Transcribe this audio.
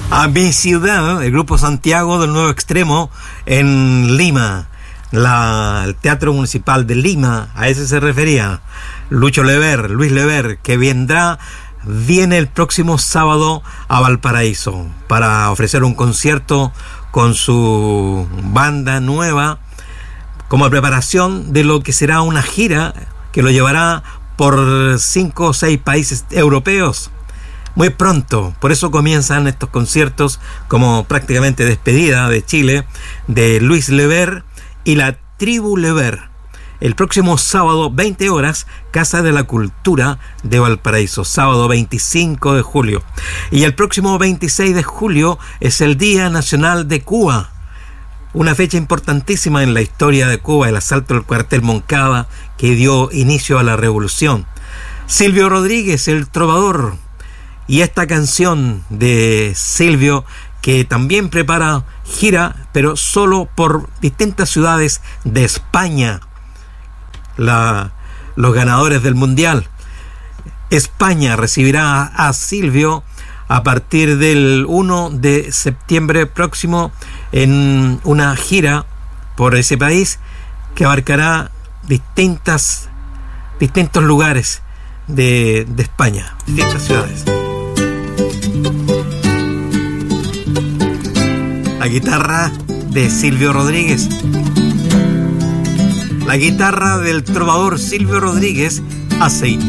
A mi ciudad, el Grupo Santiago del Nuevo Extremo en Lima, el Teatro Municipal de Lima, a ese se refería Luis Lever, que viene el próximo sábado a Valparaíso para ofrecer un concierto con su banda nueva como preparación de lo que será una gira que lo llevará por 5 o 6 países europeos muy pronto. Por eso comienzan estos conciertos como prácticamente despedida de Chile de Luis Lever y la Tribu Lever. El próximo sábado, 20 horas, Casa de la Cultura de Valparaíso, sábado 25 de julio. Y el próximo 26 de julio es el Día Nacional de Cuba, una fecha importantísima en la historia de Cuba, el asalto al cuartel Moncada que dio inicio a la revolución. Silvio Rodríguez, el trovador, y esta canción de Silvio, que también prepara gira, pero solo por distintas ciudades de España. Los ganadores del Mundial. España recibirá a Silvio a partir del 1 de septiembre próximo en una gira por ese país que abarcará distintos lugares de España, distintas ciudades. La guitarra de Silvio Rodríguez. La guitarra del trovador Silvio Rodríguez, Aceite.